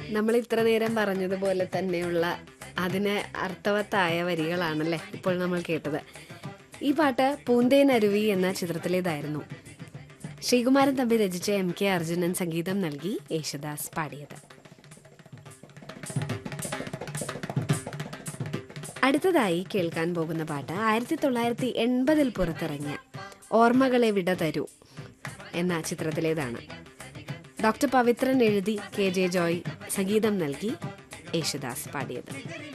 നമ്മൾ ഇത്ര നേരം പറഞ്ഞതുപോലെ തന്നെയുള്ള അതിന് അർത്ഥവത്തായ വരികളാണല്ലേ ഇപ്പോൾ നമ്മൾ കേട്ടത്. ഈ പാട്ട് പൂന്തേനരുവി എന്ന ചിത്രത്തിലേതായിരുന്നു. ശ്രീകുമാരൻ തമ്പി രചിച്ച MK അർജുനൻ സംഗീതം നൽകി യേശുദാസ് പാടിയത്. അടുത്തതായി കേൾക്കാൻ പോകുന്ന പാട്ട് 1980 പുറത്തിറങ്ങിയ ഓർമ്മകളെ വിട തരൂ എന്ന ചിത്രത്തിലേതാണ്. ഡോക്ടർ പവിത്രൻ എഴുതി KJ ജോയ് സംഗീതം നൽകി യേശുദാസ് പാടിയത്.